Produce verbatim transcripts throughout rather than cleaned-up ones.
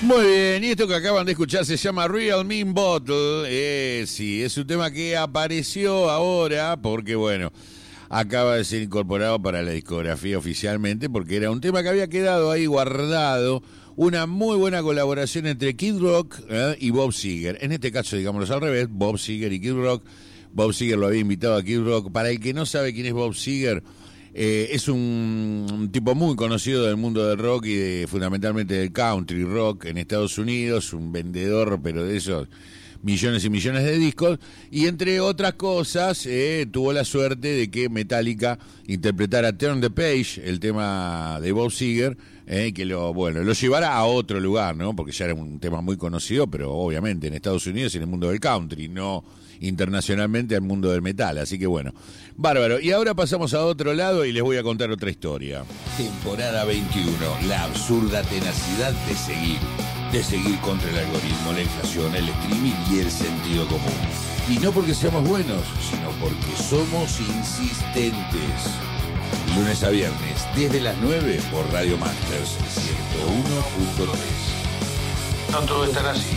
Muy bien, y esto que acaban de escuchar se llama Real Mean Bottle. Eh, sí, es un tema que apareció ahora porque, bueno, acaba de ser incorporado para la discografía oficialmente porque era un tema que había quedado ahí guardado. Una muy buena colaboración entre Kid Rock eh, y Bob Seger. En este caso, digámoslo al revés, Bob Seger y Kid Rock. Bob Seger lo había invitado a Kid Rock. Para el que no sabe quién es Bob Seger, eh, es un, un tipo muy conocido del mundo del rock y de, fundamentalmente del country rock en Estados Unidos, un vendedor, pero de esos millones y millones de discos, y entre otras cosas eh, tuvo la suerte de que Metallica interpretara Turn the Page, el tema de Bob Seger, eh, que lo bueno lo llevara a otro lugar, ¿no? Porque ya era un tema muy conocido, pero obviamente en Estados Unidos y en el mundo del country, no internacionalmente al mundo del metal, así que bueno, bárbaro. Y ahora pasamos a otro lado y les voy a contar otra historia. Temporada veintiuno, la absurda tenacidad de seguir. De seguir contra el algoritmo, la inflación, el streaming y el sentido común. Y no porque seamos buenos, sino porque somos insistentes. Lunes a viernes, desde las nueve por Radio Masters ciento uno punto tres. No todo estará así.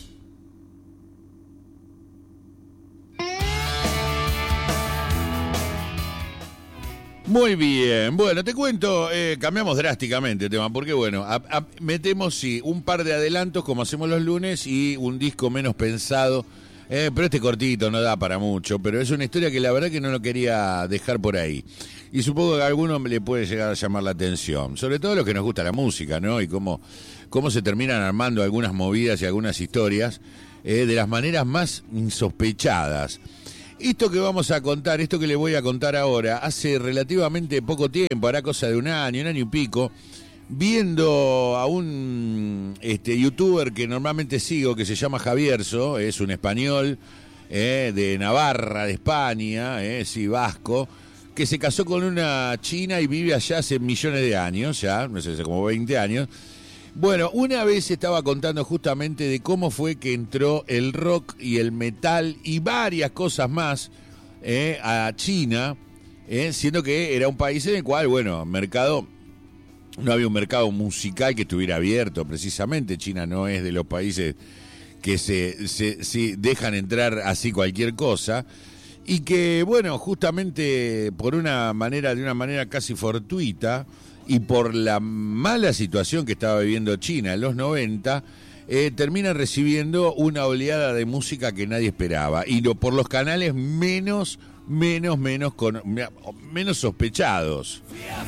Muy bien, bueno, te cuento, eh, cambiamos drásticamente el tema, porque bueno, a, a, metemos sí, un par de adelantos como hacemos los lunes y un disco menos pensado, eh, pero este cortito no da para mucho, pero es una historia que la verdad que no lo quería dejar por ahí. Y supongo que a alguno le puede llegar a llamar la atención, sobre todo a los que nos gusta la música, ¿no? Y cómo, cómo se terminan armando algunas movidas y algunas historias eh, de las maneras más insospechadas. Esto que vamos a contar, esto que le voy a contar ahora, hace relativamente poco tiempo, hará cosa de un año, un año y pico, viendo a un este, youtuber que normalmente sigo, que se llama Javierso, es un español eh, de Navarra, de España, eh, sí, vasco, que se casó con una china y vive allá hace millones de años, ya, no sé, hace como veinte años. Bueno, una vez estaba contando justamente de cómo fue que entró el rock y el metal y varias cosas más eh, a China, eh, siendo que era un país en el cual, bueno, mercado, no había un mercado musical que estuviera abierto precisamente. China no es de los países que se, se, se dejan entrar así cualquier cosa. Y que, bueno, justamente por una manera, de una manera casi fortuita, y por la mala situación que estaba viviendo China en los noventa, eh, termina recibiendo una oleada de música que nadie esperaba, y lo, por los canales menos, menos, menos, con, menos sospechados.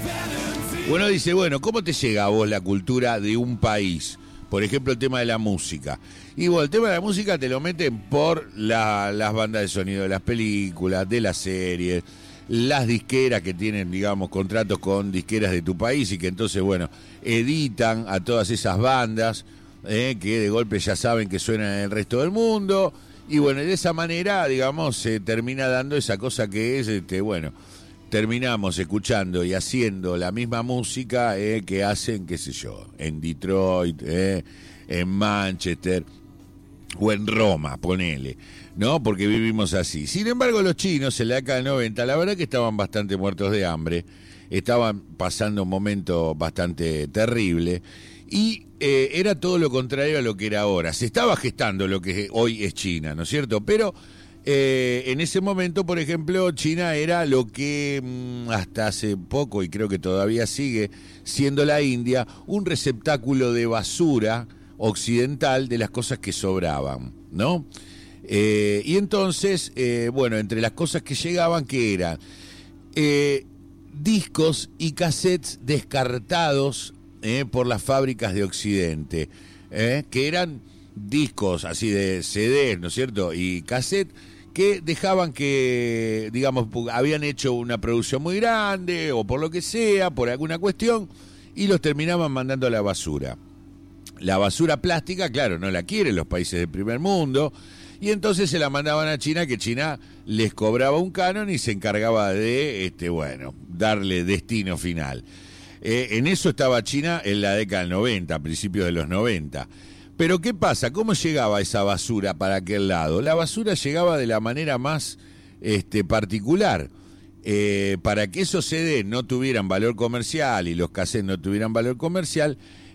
Uno dice, bueno, ¿cómo te llega a vos la cultura de un país? Por ejemplo, el tema de la música. Y bueno, el tema de la música te lo meten por la, las bandas de sonido de las películas, de las series, las disqueras que tienen, digamos, contratos con disqueras de tu país y que entonces, bueno, editan a todas esas bandas eh, que de golpe ya saben que suenan en el resto del mundo. Y bueno, de esa manera, digamos, se termina dando esa cosa que es, este, bueno, terminamos escuchando y haciendo la misma música eh, que hacen, qué sé yo, en Detroit, eh, en Manchester o en Roma, ponele, ¿no? Porque vivimos así. Sin embargo, los chinos en la década del noventa, la verdad que estaban bastante muertos de hambre, estaban pasando un momento bastante terrible y eh, era todo lo contrario a lo que era ahora. Se estaba gestando lo que hoy es China, ¿no es cierto? Pero eh, en ese momento, por ejemplo, China era lo que mmm, hasta hace poco, y creo que todavía sigue siendo la India, un receptáculo de basura occidental de las cosas que sobraban, ¿no? Eh, y entonces, eh, bueno, entre las cosas que llegaban, ¿qué eran? Eh, discos y cassettes descartados eh, por las fábricas de Occidente, eh, que eran discos así de C Ds, ¿no es cierto? Y cassette que dejaban que, digamos, habían hecho una producción muy grande o por lo que sea, por alguna cuestión, y los terminaban mandando a la basura. La basura plástica, claro, no la quieren los países del primer mundo, y entonces se la mandaban a China, que China les cobraba un canon y se encargaba de, este, bueno, darle destino final. Eh, en eso estaba China en la década del noventa, a principios de los noventa. Pero ¿qué pasa? ¿Cómo llegaba esa basura para aquel lado? La basura llegaba de la manera más este, particular. Eh, para que esos C D no tuvieran valor comercial y los cassettes no tuvieran valor comercial,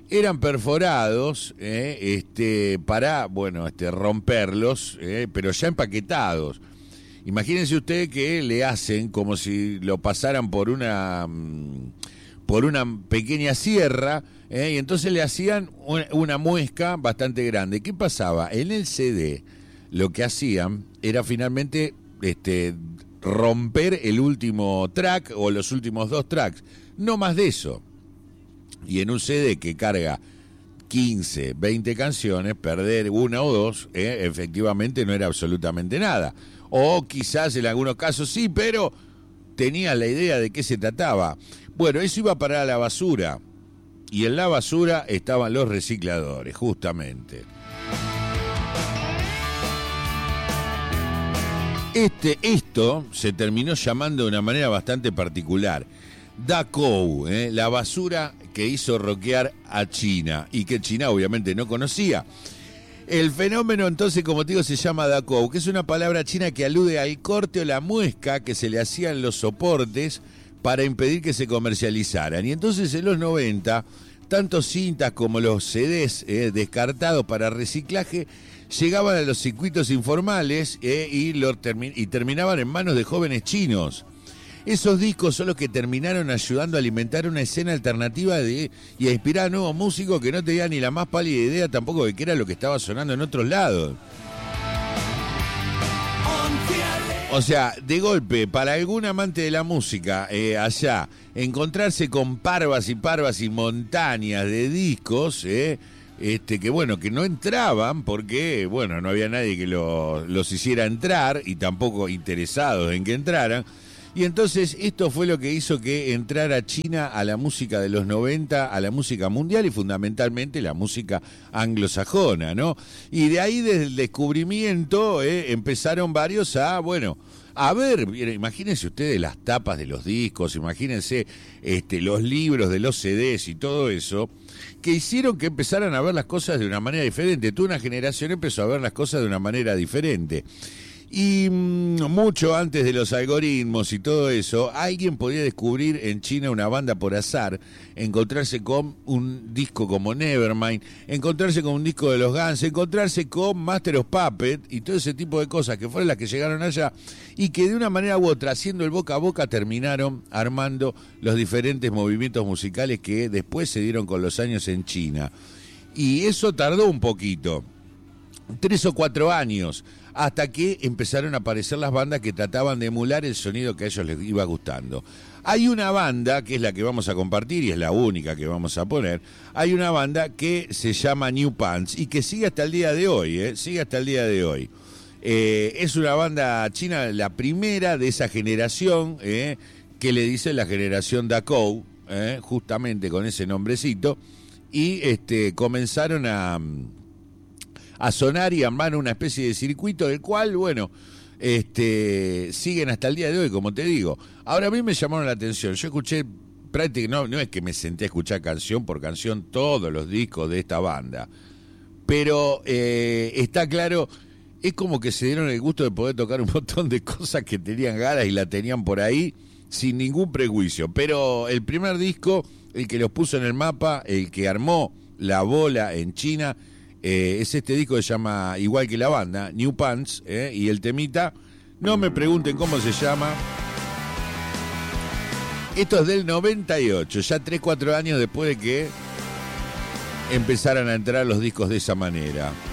eran perforados eh, este, para, bueno, este, romperlos, eh, pero ya empaquetados. Imagínense usted que le hacen como si lo pasaran por una, por una pequeña sierra, eh, y entonces le hacían una, una muesca bastante grande. ¿Qué pasaba? En el C D lo que hacían era finalmente este, romper el último track o los últimos dos tracks, no más de eso. Y en un C D que carga quince, veinte canciones, perder una o dos, eh, efectivamente no era absolutamente nada. O quizás en algunos casos sí, pero tenía la idea de qué se trataba. Bueno, eso iba a parar a la basura. Y en la basura estaban los recicladores, justamente. Este, esto se terminó llamando de una manera bastante particular. Dakou, eh, la basura que hizo rockear a China y que China obviamente no conocía. El fenómeno entonces, como te digo, se llama Dakou, que es una palabra china que alude al corte o la muesca que se le hacían los soportes para impedir que se comercializaran. Y entonces en los noventa, tanto cintas como los C Ds eh, descartados para reciclaje llegaban a los circuitos informales eh, y, lo termi- y terminaban en manos de jóvenes chinos. Esos discos son los que terminaron ayudando a alimentar una escena alternativa de, y a inspirar a nuevos músicos que no tenían ni la más pálida idea tampoco de qué era lo que estaba sonando en otros lados. O sea, de golpe, para algún amante de la música eh, allá, encontrarse con parvas y parvas y montañas de discos, eh, este, que bueno, que no entraban porque, bueno, no había nadie que lo, los hiciera entrar y tampoco interesados en que entraran. Y entonces esto fue lo que hizo que entrara China a la música de los noventa, a la música mundial y fundamentalmente la música anglosajona, ¿no? Y de ahí desde el descubrimiento eh, empezaron varios a, bueno, a ver, imagínense ustedes las tapas de los discos, imagínense este, los libros de los C Ds y todo eso, que hicieron que empezaran a ver las cosas de una manera diferente. Toda una generación empezó a ver las cosas de una manera diferente. Y mmm, mucho antes de los algoritmos y todo eso, alguien podía descubrir en China una banda por azar, encontrarse con un disco como Nevermind, encontrarse con un disco de los Guns, encontrarse con Master of Puppets y todo ese tipo de cosas que fueron las que llegaron allá y que de una manera u otra, haciendo el boca a boca, terminaron armando los diferentes movimientos musicales que después se dieron con los años en China. Y eso tardó un poquito, tres o cuatro años, hasta que empezaron a aparecer las bandas que trataban de emular el sonido que a ellos les iba gustando. Hay una banda, que es la que vamos a compartir y es la única que vamos a poner, hay una banda que se llama New Pants y que sigue hasta el día de hoy, ¿eh? sigue hasta el día de hoy. Eh, es una banda china, la primera de esa generación, ¿eh? que le dicen la generación Dakou, ¿eh? justamente con ese nombrecito, y este, comenzaron a... a sonar y armar una especie de circuito del cual, bueno, este, siguen hasta el día de hoy, como te digo. Ahora a mí me llamaron la atención, yo escuché prácticamente, no, no es que me senté a escuchar canción por canción todos los discos de esta banda, pero eh, está claro, es como que se dieron el gusto de poder tocar un montón de cosas que tenían ganas y la tenían por ahí sin ningún prejuicio, pero el primer disco, el que los puso en el mapa, el que armó la bola en China, Eh, es este disco que se llama, igual que la banda, New Pants, eh, y el temita, no me pregunten cómo se llama. Esto es del noventa y ocho, ya tres cuatro años después de que empezaran a entrar los discos de esa manera.